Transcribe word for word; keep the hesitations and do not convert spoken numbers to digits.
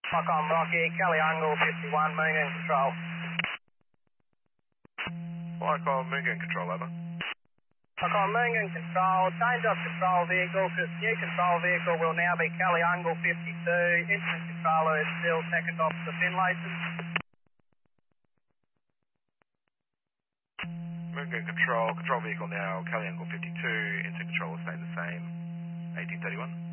Stockholm Rocky, Kelly Angle fifty-one, Moongun Control. Stockholm Moongun Control, over. Stockholm Moongun Control, change of control vehicle, because new control vehicle will now be Kelly Angle fifty-two, instrument controller is still Second Officer Finlayson. Moongun Control, control vehicle now, Kelly Angle fifty-two, instrument controller staying the same, eighteen thirty-one.